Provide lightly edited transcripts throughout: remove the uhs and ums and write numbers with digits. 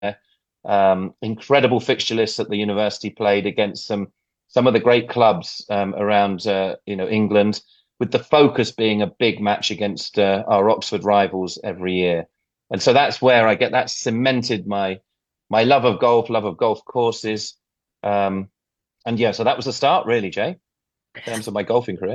Incredible fixture lists at the university, played against some of the great clubs around England, with the focus being a big match against our Oxford rivals every year. And so that's where I get that cemented my love of golf courses. Um, and yeah, so that was the start, really, Jay, in terms of my golfing career.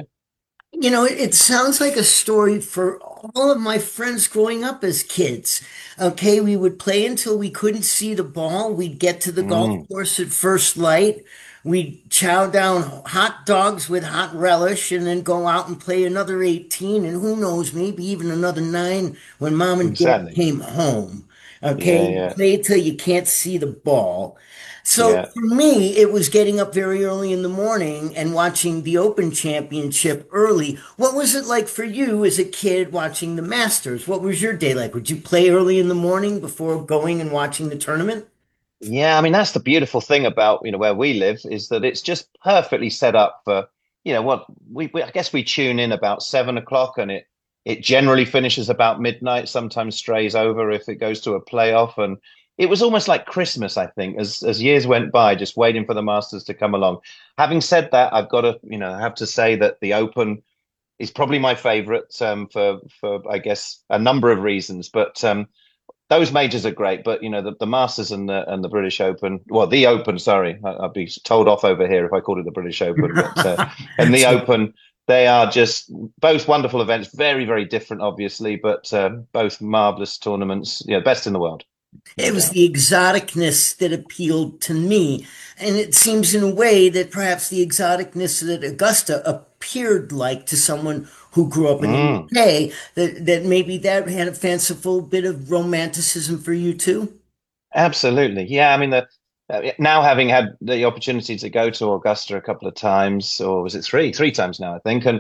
It sounds like a story for all of my friends growing up as kids. Okay, we would play until we couldn't see the ball. We'd get to the golf Mm, course at first light. We'd chow down hot dogs with hot relish and then go out and play another 18 and who knows, maybe even another nine when mom and dad exactly. came home. Okay, Yeah, you yeah, play till you can't see the ball. So yeah. for me, it was getting up very early in the morning and watching the Open Championship early. What was it like for you as a kid watching the Masters? What was your day like? Would you play early in the morning before going and watching the tournament? Yeah, I mean that's the beautiful thing about where we live is that it's just perfectly set up for what we I guess we tune in about 7 o'clock and it generally finishes about midnight. Sometimes strays over if it goes to a playoff, and it was almost like Christmas, I think, as years went by, just waiting for the Masters to come along. Having said that, I've got to have to say that the Open is probably my favorite for I guess a number of reasons, but. Those majors are great, but the Masters and the British Open. Well, the Open. Sorry, I'd be told off over here if I called it the British Open. But and the So Open, they are just both wonderful events. Very, very different, obviously, but both marvelous tournaments. Yeah, best in the world, no it was doubt. the exoticness that appealed to me. And it seems in a way that perhaps the exoticness that Augusta appeared like to someone who grew up in the Mm, UK, that maybe that had a fanciful bit of romanticism for you too. absolutely. Yeah, I mean now having had the opportunity to go to Augusta a couple of times, or was it three? Three times now, I think, and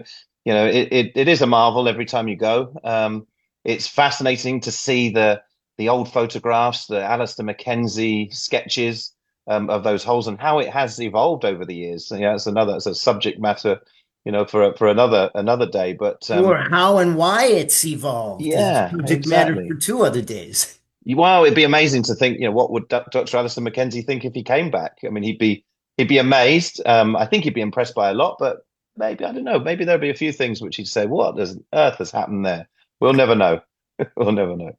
it is a marvel every time you go. It's fascinating to see the old photographs, the Alistair Mackenzie sketches of those holes and how it has evolved over the years. Yeah, it's a subject matter, for another day. But Or how and why it's evolved is yeah, subject matter for exactly. two other days. Wow, it'd be amazing to think, what would Dr. Alistair Mackenzie think if he came back? I mean, he'd be amazed. I think he'd be impressed by a lot, but maybe I don't know. Maybe there'll be a few things which he'd say, "What on earth has happened there?" We'll never know. We'll never know.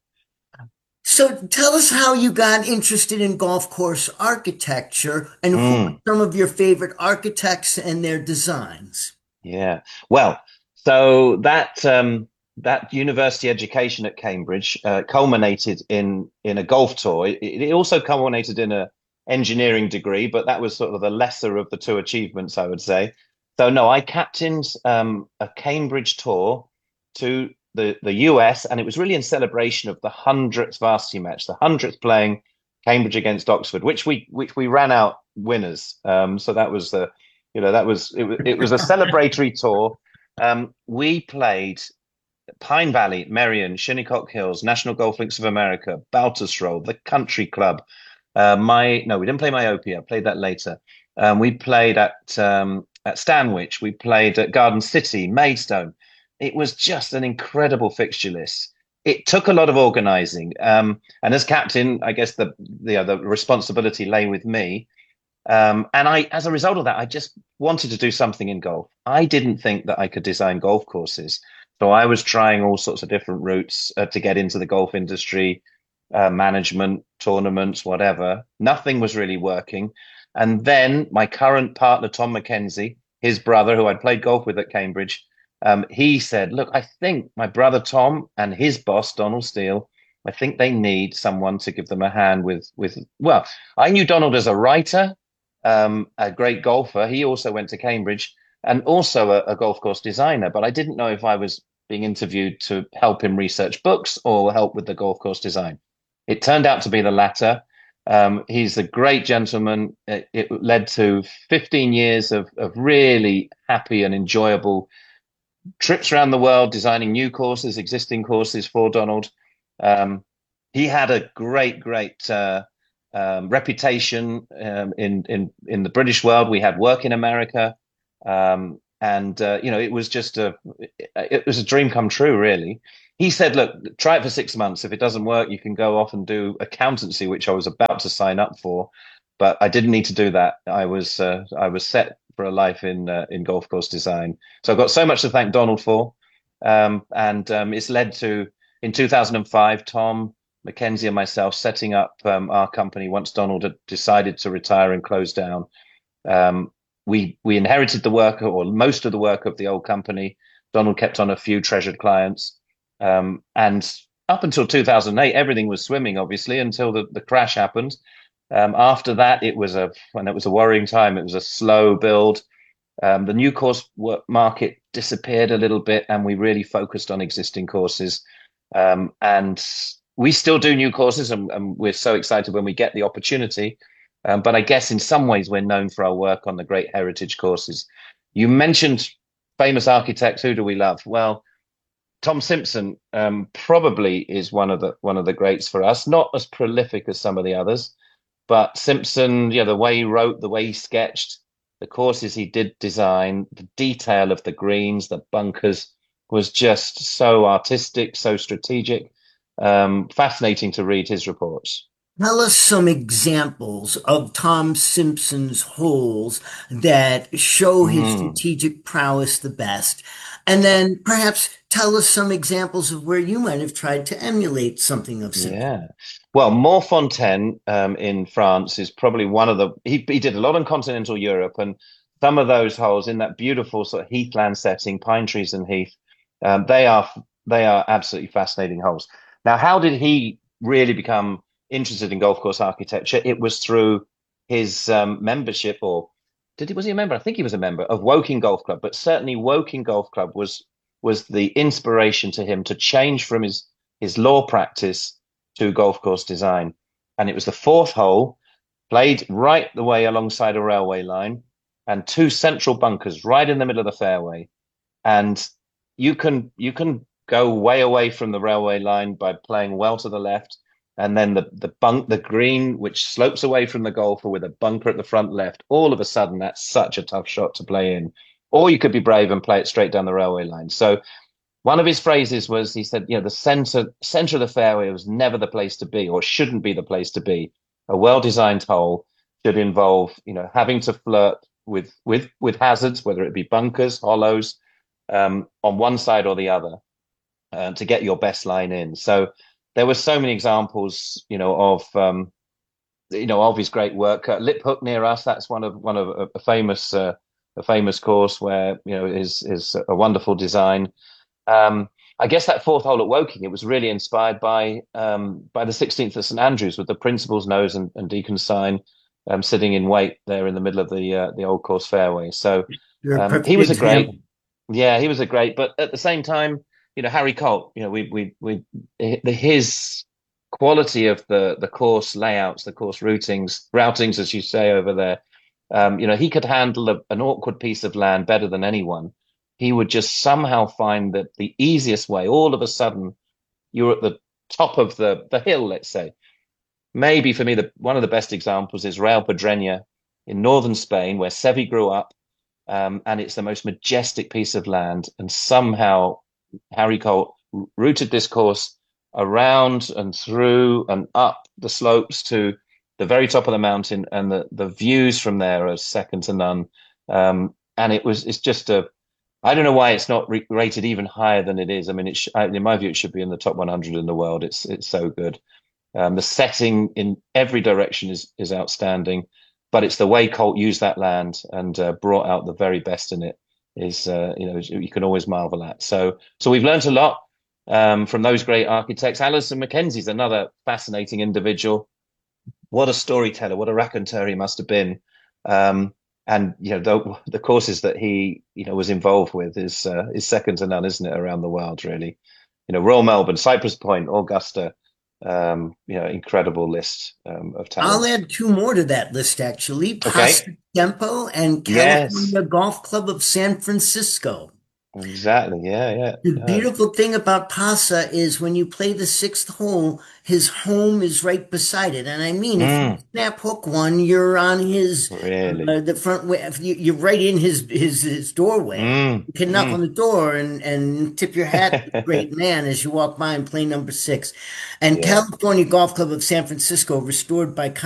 So tell us how you got interested in golf course architecture and who are Mm, some of your favorite architects and their designs. yeah. Well, so that university education at Cambridge culminated in a golf tour. It also culminated in a engineering degree, but that was sort of the lesser of the two achievements, I would say. So no, I captained a Cambridge tour to the US, and it was really in celebration of the 100th varsity match, the 100th playing Cambridge against Oxford, which we ran out winners. So that was it was a celebratory tour. We played Pine Valley, Merion, Shinnecock Hills, National Golf Links of America, Baltusrol, the Country Club. My no, we didn't play Myopia. Played that later. We played at Stanwich. We played at Garden City, Maidstone. It was just an incredible fixture list. It took a lot of organising, and as captain, I guess the responsibility lay with me. And as a result of that, I just wanted to do something in golf. I didn't think that I could design golf courses. So I was trying all sorts of different routes to get into the golf industry, management, tournaments, whatever. Nothing was really working. And then my current partner, Tom Mackenzie, his brother, who I'd played golf with at Cambridge, he said, "Look, I think my brother Tom and his boss, Donald Steele, I think they need someone to give them a hand well, I knew Donald as a writer, a great golfer. He also went to Cambridge and also a golf course designer, but I didn't know if I was being interviewed to help him research books or help with the golf course design. It turned out to be the latter. He's a great gentleman. It led to 15 years of really happy and enjoyable trips around the world, designing new courses, existing courses for Donald. Um, he had a great reputation in the British world. We had work in America, and it was just it was a dream come true, really. he said, look, try it for 6 months. If it doesn't work, you can go off and do accountancy, which I was about to sign up for, but I didn't need to do that. I was set for a life in golf course design. So I've got so much to thank Donald for, and it's led to in 2005, Tom Mackenzie and myself setting up our company once Donald had decided to retire and close down. Um, we inherited the work or most of the work of the old company. Donald kept on a few treasured clients, and up until 2008, everything was swimming, obviously, until the crash happened. After that, when it was a worrying time. It was a slow build. The new course market disappeared a little bit, and we really focused on existing courses. And we still do new courses, and we're so excited when we get the opportunity. But I guess in some ways we're known for our work on the great heritage courses. You mentioned famous architects. Who do we love? Well, Tom Simpson probably is one of the greats for us. Not as prolific as some of the others, but Simpson, yeah, the way he wrote, the way he sketched, the courses he did design, the detail of the greens, the bunkers was just so artistic, so strategic. Fascinating to read his reports. Tell us some examples of Tom Simpson's holes that show his Mm. strategic prowess the best. And then perhaps tell us some examples of where you might have tried to emulate something of Simpson. Yeah. Well, Montfontaine in France is probably one of the he did a lot in continental Europe, and some of those holes in that beautiful sort of heathland setting, pine trees and heath, they are absolutely fascinating holes. Now, how did he really become interested in golf course architecture? It was through his membership, or was he a member? I think he was a member of Woking Golf Club, but certainly Woking Golf Club was the inspiration to him to change from his law practice to golf course design. And it was the fourth hole, played right the way alongside a railway line, and two central bunkers right in the middle of the fairway. And you can go way away from the railway line by playing well to the left, and then the green which slopes away from the golfer with a bunker at the front left. All of a sudden, that's such a tough shot to play in. Or you could be brave and play it straight down the railway line. So one of his phrases was, he said, the center of the fairway was never the place to be, or shouldn't be the place to be. A well-designed hole should involve, having to flirt with hazards, whether it be bunkers, hollows, on one side or the other, to get your best line in. So there were so many examples, of his great work. Lip Hook near us, that's one of a famous course where is a wonderful design. I guess that fourth hole at Woking, it was really inspired by the 16th at St Andrews with the Principal's Nose and Deacon's Sign sitting in wait there in the middle of the old course fairway. So You're a he perfect was a great, example. yeah, he was a great. But at the same time, Harry Colt, his quality of the course layouts, the course routings, as you say over there. He could handle an awkward piece of land better than anyone. He would just somehow find that the easiest way, all of a sudden, you're at the top of the hill, let's say. Maybe for me, one of the best examples is Real Pedreña in northern Spain, where Seve grew up, and it's the most majestic piece of land. And somehow Harry Colt routed this course around and through and up the slopes to the very top of the mountain, and the views from there are second to none. And it's just I don't know why it's not rated even higher than it is. I mean, in my view, it should be in the top 100 in the world. It's so good. The setting in every direction is outstanding, but it's the way Colt used that land and brought out the very best in it is you can always marvel at. So we've learned a lot from those great architects. Alison Mackenzie's another fascinating individual. What a storyteller! What a raconteur he must have been. And the courses that he was involved with is second to none, isn't it, around the world, really? Royal Melbourne, Cypress Point, Augusta, incredible list of I'll talent. add two more to that list, actually. Okay. Paso Tiempo and Yes. California Golf Club of San Francisco. Exactly. Yeah, yeah. The No. beautiful thing about Pasa is when you play the sixth hole, his home is right beside it. And I mean, if you Mm, snap hook one, you're on his really. the front way. If you're right in his doorway. Mm, You can knock on mm. the door and tip your hat to the great man as you walk by and play number six. And Yeah. California Golf Club of San Francisco, restored by